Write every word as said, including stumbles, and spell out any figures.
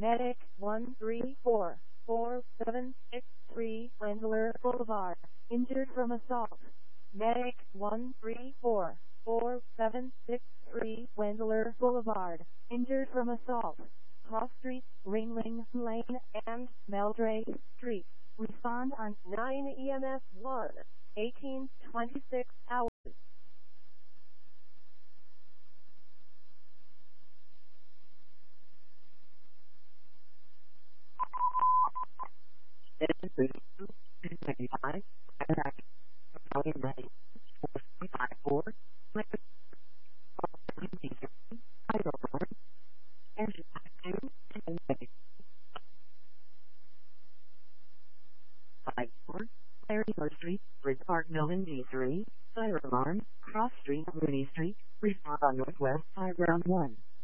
Medic one three four four seven six three, Rensselaer Boulevard. Injured from assault. Medic one three four four seven six three, Rensselaer Boulevard. Injured from assault. Cross Street, Ringling Lane, and Meldrake Street. Respond on nine E M S one, eighteen twenty-six hours. This is ninety-five, Italian ready, four five four, five four, Larry Moore Street, Bridge Park, Milton D three, fire alarm, Cross Street, Rooney Street, respond on Northwest High Ground one.